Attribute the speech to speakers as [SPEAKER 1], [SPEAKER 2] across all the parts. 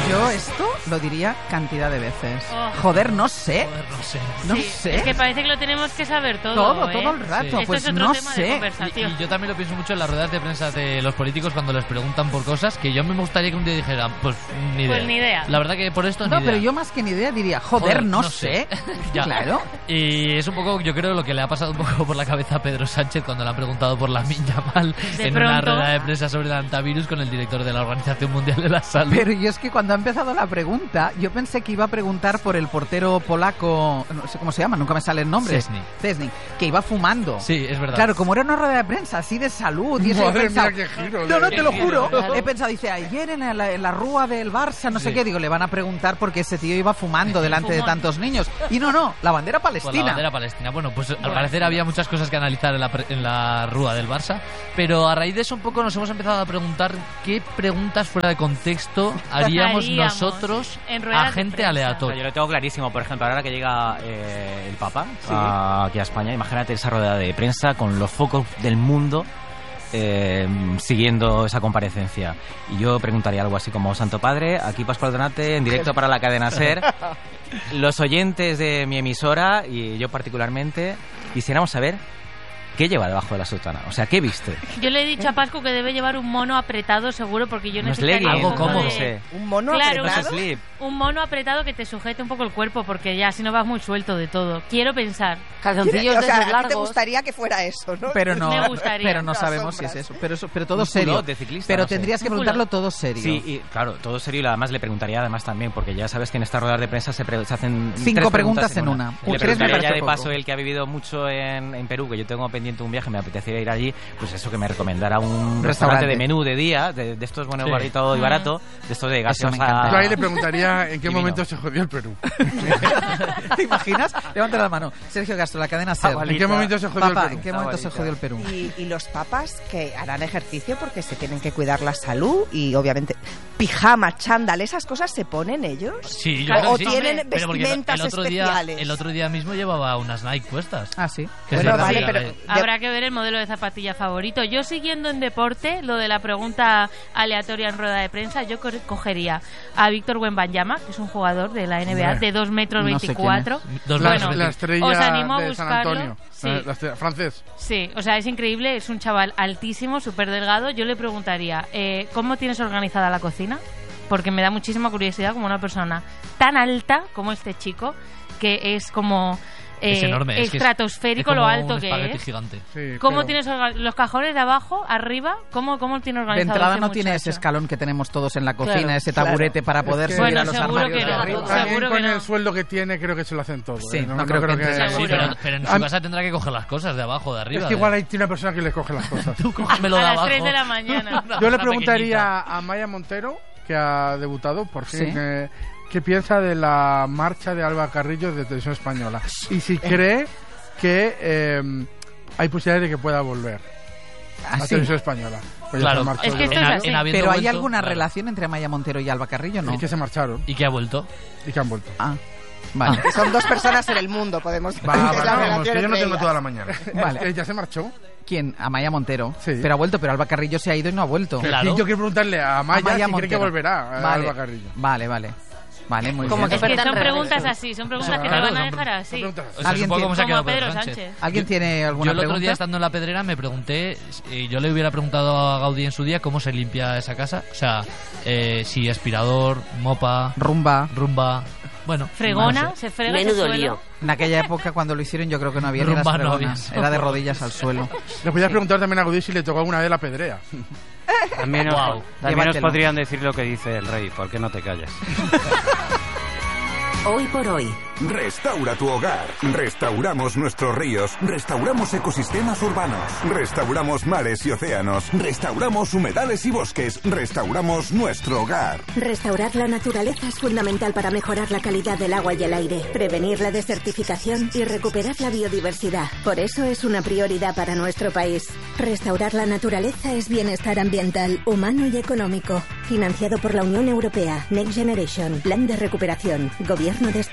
[SPEAKER 1] Yo esto lo diría cantidad de veces.
[SPEAKER 2] Joder,
[SPEAKER 1] no sé. No
[SPEAKER 2] sí,
[SPEAKER 1] sé.
[SPEAKER 2] Es que parece que lo tenemos que saber todo.
[SPEAKER 1] Todo el rato.
[SPEAKER 2] Sí.
[SPEAKER 1] Pues
[SPEAKER 2] esto es otro
[SPEAKER 1] no
[SPEAKER 2] tema
[SPEAKER 1] sé.
[SPEAKER 2] de conversación.
[SPEAKER 3] Y yo también lo pienso mucho en las ruedas de prensa de los políticos cuando les preguntan por cosas que yo me gustaría que un día dijeran, pues ni idea.
[SPEAKER 2] Pues ni idea.
[SPEAKER 3] La verdad que por esto
[SPEAKER 1] No,
[SPEAKER 3] ni idea.
[SPEAKER 1] pero yo más que ni idea diría, joder, no sé.
[SPEAKER 3] Ya.
[SPEAKER 1] Claro.
[SPEAKER 3] Y es un poco, yo creo, lo que le ha pasado un poco por la cabeza a Pedro Sánchez cuando le han preguntado por la Yamal en una rueda de prensa sobre el antivirus con el director de la Organización Mundial de la Salud.
[SPEAKER 1] Pero yo es que cuando ha empezado la pregunta, yo pensé que iba a preguntar por el portero polaco, no sé cómo se llama, nunca me sale el nombre. Szczęsny, que iba fumando.
[SPEAKER 3] Sí, es verdad.
[SPEAKER 1] Claro, como era una rueda de prensa así de salud y eso,
[SPEAKER 4] Madre
[SPEAKER 1] he pensado,
[SPEAKER 4] mía, qué giro.
[SPEAKER 1] no, te lo juro. He pensado, dice, ayer en la rúa del Barça, no sé qué, digo, le van a preguntar porque ese tío iba fumando delante de tantos niños. Y no, la bandera palestina.
[SPEAKER 3] Pues la bandera palestina. Bueno, pues al parecer había muchas cosas que analizar en la rúa del Barça, pero a raíz de eso un poco nos hemos empezado a preguntar qué preguntas fuera de contexto haríamos nosotros a gente aleatoria.
[SPEAKER 5] Yo lo tengo clarísimo, por ejemplo, ahora que llega el Papa aquí a España, imagínate esa rueda de prensa con los focos del mundo siguiendo esa comparecencia. Y yo preguntaría algo así como: Santo Padre, aquí Pascual Donate en directo para la cadena SER. Los oyentes de mi emisora y yo particularmente quisiéramos saber ¿qué lleva debajo de la sotana? O sea, ¿qué viste?
[SPEAKER 2] Yo le he dicho a Pascu que debe llevar un mono apretado seguro, porque yo necesitaría
[SPEAKER 5] algo cómodo.
[SPEAKER 6] ¿Un mono
[SPEAKER 2] apretado?
[SPEAKER 5] Slip.
[SPEAKER 2] Un mono apretado que te sujete un poco el cuerpo, porque ya si no vas muy suelto de todo. Quiero pensar.
[SPEAKER 7] Calzoncillos de esos largos.
[SPEAKER 6] A ti te gustaría que fuera eso, ¿no?
[SPEAKER 1] Pero no,
[SPEAKER 2] Me gustaría.
[SPEAKER 1] pero no sabemos si es eso. Pero todo
[SPEAKER 5] Un
[SPEAKER 1] serio.
[SPEAKER 5] culot de ciclista,
[SPEAKER 1] pero
[SPEAKER 5] no sé.
[SPEAKER 1] tendrías que preguntarlo todo serio.
[SPEAKER 5] Sí, y claro, todo serio, y además le preguntaría además también, porque ya sabes que en estas ruedas de prensa se hacen
[SPEAKER 1] 5
[SPEAKER 5] tres
[SPEAKER 1] preguntas en una.
[SPEAKER 5] Y le
[SPEAKER 1] Tres me
[SPEAKER 5] preguntaría
[SPEAKER 1] parece
[SPEAKER 5] ya de
[SPEAKER 1] poco.
[SPEAKER 5] paso, él que ha vivido mucho en Perú, que yo tengo pendiente un viaje, me apetecía ir allí, pues eso, que me recomendara un restaurante de menú de día, de estos, bueno, barito y barato, de estos de gaseosa.
[SPEAKER 4] Yo ahí le preguntaría en qué momento se jodió el Perú.
[SPEAKER 1] ¿Te imaginas? Levanta la mano. Sergio Castro, la cadena SER.
[SPEAKER 4] ¿En qué momento se jodió el Perú?
[SPEAKER 1] ¿En qué momento se jodió el Perú?
[SPEAKER 6] Y los papas que harán ejercicio porque se tienen que cuidar la salud y obviamente pijama, chándal, esas cosas se ponen ellos.
[SPEAKER 3] Sí, yo creo
[SPEAKER 6] o
[SPEAKER 3] que sí.
[SPEAKER 6] tienen
[SPEAKER 3] Pero porque
[SPEAKER 6] vestimentas especiales.
[SPEAKER 3] El otro día mismo llevaba unas Nike puestas.
[SPEAKER 1] Ah, sí.
[SPEAKER 6] Bueno, vale, pero
[SPEAKER 2] Habrá que ver el modelo de zapatilla favorito. Yo, siguiendo en deporte, lo de la pregunta aleatoria en rueda de prensa, yo cogería a Víctor Wembanyama, que es un jugador de la NBA de 2 metros 24.
[SPEAKER 4] La estrella
[SPEAKER 2] os animo a
[SPEAKER 4] de
[SPEAKER 2] buscarlo.
[SPEAKER 4] San Antonio.
[SPEAKER 2] Sí.
[SPEAKER 4] La estrella, francés.
[SPEAKER 2] Sí, o sea, es increíble, es un chaval altísimo, súper delgado. Yo le preguntaría, ¿cómo tienes organizada la cocina? Porque me da muchísima curiosidad como una persona tan alta como este chico, que es como...
[SPEAKER 3] es enorme,
[SPEAKER 2] estratosférico
[SPEAKER 3] es
[SPEAKER 2] lo alto
[SPEAKER 3] un
[SPEAKER 2] que
[SPEAKER 3] espagueti
[SPEAKER 2] es.
[SPEAKER 3] Gigante.
[SPEAKER 4] Sí,
[SPEAKER 2] ¿Cómo tienes los cajones de abajo, arriba? ¿Cómo tiene organizado?
[SPEAKER 1] De entrada
[SPEAKER 2] este
[SPEAKER 1] no tiene
[SPEAKER 2] muchacho?
[SPEAKER 1] ese escalón que tenemos todos en la cocina,
[SPEAKER 6] Claro,
[SPEAKER 1] ese taburete para poder
[SPEAKER 4] Es que-
[SPEAKER 1] subir
[SPEAKER 2] Bueno,
[SPEAKER 1] a los
[SPEAKER 2] seguro
[SPEAKER 1] armarios
[SPEAKER 2] que
[SPEAKER 1] de
[SPEAKER 2] no.
[SPEAKER 1] arriba.
[SPEAKER 4] También
[SPEAKER 2] Seguro
[SPEAKER 4] con
[SPEAKER 2] que no.
[SPEAKER 4] el sueldo que tiene creo que se lo hacen todo.
[SPEAKER 1] Sí,
[SPEAKER 4] ¿eh?
[SPEAKER 1] no creo que entre
[SPEAKER 3] Sí,
[SPEAKER 2] Seguro.
[SPEAKER 3] pero en su casa tendrá que coger las cosas de abajo, de arriba.
[SPEAKER 4] Es que igual ahí tiene una persona que le coge las cosas.
[SPEAKER 3] Tú cógemelo de
[SPEAKER 2] A las
[SPEAKER 3] abajo.
[SPEAKER 2] 3 de la mañana.
[SPEAKER 4] Yo le
[SPEAKER 3] Una
[SPEAKER 4] preguntaría a Maya Montero, que ha debutado por fin,
[SPEAKER 1] Sí.
[SPEAKER 4] qué piensa de la marcha de Alba Carrillo de Televisión Española y si cree que hay posibilidades de que pueda volver
[SPEAKER 1] Ah,
[SPEAKER 4] a
[SPEAKER 1] sí.
[SPEAKER 4] Televisión Española. Pues ya
[SPEAKER 3] Claro.
[SPEAKER 4] se marchó,
[SPEAKER 2] Es que
[SPEAKER 4] yo
[SPEAKER 2] esto
[SPEAKER 4] creo.
[SPEAKER 2] es así.
[SPEAKER 3] habiendo
[SPEAKER 1] Pero ¿hay
[SPEAKER 3] vuelto,
[SPEAKER 1] alguna
[SPEAKER 3] claro.
[SPEAKER 1] relación entre Amaya Montero y Alba Carrillo? No.
[SPEAKER 4] Es que se marcharon
[SPEAKER 3] ¿Y que ha vuelto?
[SPEAKER 4] y que han vuelto.
[SPEAKER 1] Ah, vale.
[SPEAKER 6] que son 2 personas en el mundo, podemos decir.
[SPEAKER 4] Va,
[SPEAKER 6] que es la
[SPEAKER 4] vamos,
[SPEAKER 6] relación
[SPEAKER 4] que yo no
[SPEAKER 6] entre
[SPEAKER 4] tengo
[SPEAKER 6] ellas.
[SPEAKER 4] toda la mañana.
[SPEAKER 1] Vale.
[SPEAKER 4] Ya se marchó.
[SPEAKER 1] ¿Quién? Amaya Montero.
[SPEAKER 4] Sí.
[SPEAKER 1] Pero ha vuelto, pero Alba Carrillo se ha ido y no ha vuelto.
[SPEAKER 3] Claro.
[SPEAKER 4] Y yo quiero preguntarle a Maya
[SPEAKER 1] Amaya
[SPEAKER 4] si cree que
[SPEAKER 1] Montero.
[SPEAKER 4] volverá a
[SPEAKER 1] Vale.
[SPEAKER 4] Alba Carrillo.
[SPEAKER 1] Vale, muy
[SPEAKER 7] Como
[SPEAKER 1] bien.
[SPEAKER 7] que
[SPEAKER 2] Es que son
[SPEAKER 7] Tan
[SPEAKER 2] preguntas
[SPEAKER 7] reales.
[SPEAKER 2] así, son preguntas que te
[SPEAKER 3] Claro,
[SPEAKER 2] van a
[SPEAKER 3] son
[SPEAKER 2] dejar así.
[SPEAKER 4] Preguntas.
[SPEAKER 3] O sea,
[SPEAKER 1] ¿Alguien
[SPEAKER 3] es un poco
[SPEAKER 1] tiene-
[SPEAKER 3] como se ha
[SPEAKER 2] Como
[SPEAKER 3] quedado
[SPEAKER 2] a Pedro
[SPEAKER 3] Pedro
[SPEAKER 2] Sánchez.
[SPEAKER 1] ¿Alguien tiene
[SPEAKER 3] Yo
[SPEAKER 1] alguna
[SPEAKER 3] el otro día,
[SPEAKER 1] pregunta?
[SPEAKER 3] estando en la pedrera, me pregunté, yo le hubiera preguntado a Gaudí en su día cómo se limpia esa casa. O sea, si aspirador, mopa,
[SPEAKER 1] Rumba.
[SPEAKER 3] rumba... Bueno,
[SPEAKER 2] Fregona,
[SPEAKER 3] no sé.
[SPEAKER 2] se frega
[SPEAKER 7] Menudo
[SPEAKER 2] ese suelo.
[SPEAKER 7] lío.
[SPEAKER 1] En aquella época, cuando lo hicieron, yo creo que no había ni las
[SPEAKER 3] Rumba no
[SPEAKER 1] fregonas.
[SPEAKER 3] había.
[SPEAKER 1] Era de rodillas al suelo.
[SPEAKER 4] Le podías preguntar también a Gaudí si le tocó alguna vez la pedrea.
[SPEAKER 8] También,
[SPEAKER 3] Wow.
[SPEAKER 8] también os
[SPEAKER 1] Llévatelo.
[SPEAKER 8] podrían decir lo que dice el rey, ¿por qué no te callas?
[SPEAKER 9] Hoy por hoy.
[SPEAKER 10] Restaura tu hogar. Restauramos nuestros ríos. Restauramos ecosistemas urbanos. Restauramos mares y océanos. Restauramos humedales y bosques. Restauramos nuestro hogar.
[SPEAKER 9] Restaurar la naturaleza es fundamental para mejorar la calidad del agua y el aire, prevenir la desertificación y recuperar la biodiversidad. Por eso es una prioridad para nuestro país. Restaurar la naturaleza es bienestar ambiental, humano y económico. Financiado por la Unión Europea. Next Generation. Plan de recuperación. Gobierno de España.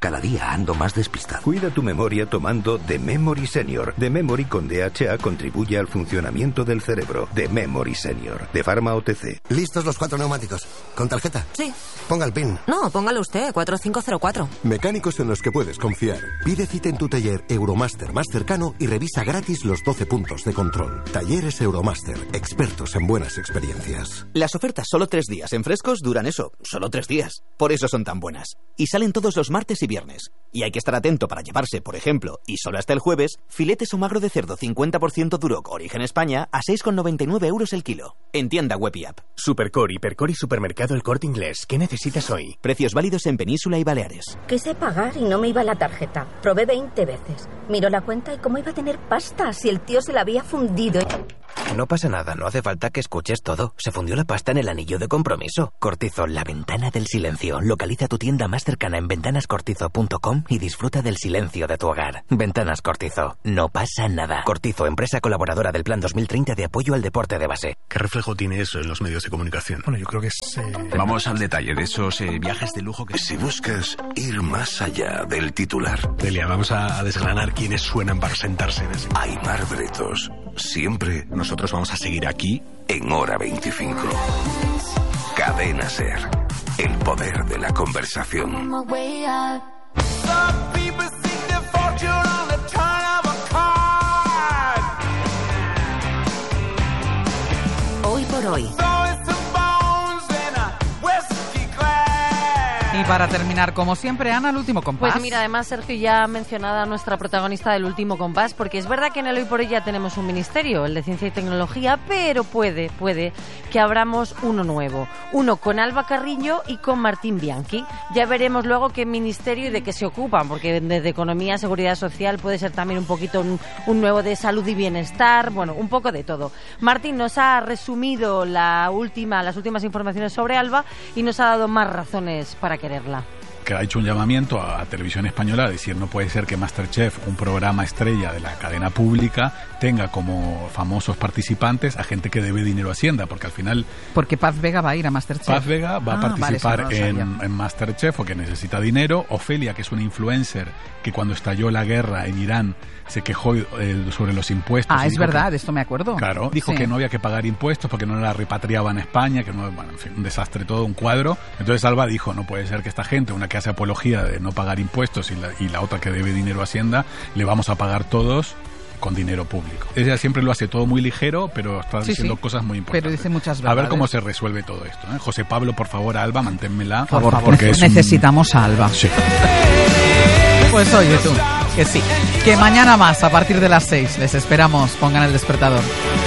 [SPEAKER 7] Cada día ando más despistado. Cuida tu memoria tomando The Memory Senior. The Memory con DHA contribuye al funcionamiento del cerebro. The Memory Senior, de Pharma OTC.
[SPEAKER 11] ¿Listos los 4 neumáticos? ¿Con tarjeta?
[SPEAKER 12] Sí.
[SPEAKER 11] Ponga el PIN.
[SPEAKER 12] No, póngalo usted, 4504.
[SPEAKER 11] Mecánicos en los que puedes confiar. Pide cita en tu taller Euromaster más cercano y revisa gratis los 12 puntos de control. Talleres Euromaster, expertos en buenas experiencias.
[SPEAKER 13] Las ofertas solo 3 días en Frescos duran eso, solo 3 días. Por eso son tan buenas. Y salen todos los martes y viernes. Y hay que estar atento para llevarse, por ejemplo, y solo hasta el jueves, filetes o magro de cerdo 50% Duroc Origen España a 6,99 € el kilo. En tienda web y app.
[SPEAKER 14] Supercore, Hipercore y Supermercado El Corte Inglés. ¿Qué necesitas hoy?
[SPEAKER 13] Precios válidos en Península y Baleares.
[SPEAKER 15] Quise pagar y no me iba la tarjeta. Probé 20 veces. Miró la cuenta y cómo iba a tener pasta si el tío se la había fundido.
[SPEAKER 14] No pasa nada, no hace falta que escuches todo. Se fundió la pasta en el anillo de compromiso. Cortizo, la ventana del silencio. Localiza tu tienda más cercana en ventanascortizo.com y disfruta del silencio de tu hogar. Ventanas Cortizo. No pasa nada. Cortizo, empresa colaboradora del Plan 2030 de apoyo al deporte de base.
[SPEAKER 16] ¿Qué reflejo tiene eso en los medios de comunicación?
[SPEAKER 4] Bueno, yo creo que es...
[SPEAKER 16] Vamos al detalle de esos viajes de lujo que...
[SPEAKER 7] Si buscas ir más allá del titular...
[SPEAKER 16] Delia, vamos a desgranar quiénes suenan para sentarse en ese...
[SPEAKER 7] Aimar Bretos. Siempre...
[SPEAKER 16] Nosotros vamos a seguir aquí
[SPEAKER 7] en Hora 25. Cadena SER. El poder de la conversación.
[SPEAKER 12] Hoy por hoy.
[SPEAKER 1] Y para terminar, como siempre, Ana, el último compás.
[SPEAKER 17] Pues mira, además Sergio ya ha mencionado a nuestra protagonista del último compás, porque es verdad que en el Hoy por Hoy ya tenemos un ministerio, el de Ciencia y Tecnología, pero puede que abramos uno nuevo, uno con Alba Carrillo y con Martín Bianchi. Ya veremos luego qué ministerio y de qué se ocupan, porque desde Economía, Seguridad Social puede ser también un poquito un nuevo de Salud y Bienestar, bueno, un poco de todo. Martín nos ha resumido las últimas informaciones sobre Alba y nos ha dado más razones para quererla.
[SPEAKER 18] Que ha hecho un llamamiento a Televisión Española a decir no puede ser que MasterChef, un programa estrella de la cadena pública, tenga como famosos participantes a gente que debe dinero a Hacienda, porque al final...
[SPEAKER 1] Porque Paz Vega va a ir a MasterChef.
[SPEAKER 18] Paz Vega va a participar en MasterChef, o que necesita dinero. Ofelia, que es una influencer que cuando estalló la guerra en Irán se quejó sobre los impuestos.
[SPEAKER 1] Ah, es verdad, de esto me acuerdo.
[SPEAKER 18] Claro, dijo que no había que pagar impuestos porque no la repatriaban a España, que no, bueno, en fin, un desastre todo, un cuadro. Entonces Alba dijo, no puede ser que esta gente, una que hace apología de no pagar impuestos y la otra que debe dinero a Hacienda, le vamos a pagar todos con dinero público. Ella siempre lo hace todo muy ligero, pero está diciendo cosas muy importantes.
[SPEAKER 1] Pero dice muchas verdades.
[SPEAKER 18] A ver cómo se resuelve todo esto, ¿eh? José Pablo, por favor, Alba, manténmela.
[SPEAKER 1] Por favor,
[SPEAKER 18] porque
[SPEAKER 1] necesitamos a Alba.
[SPEAKER 18] Sí.
[SPEAKER 1] Pues oye tú, que sí. Que mañana más, a partir de las 6, les esperamos. Pongan el despertador.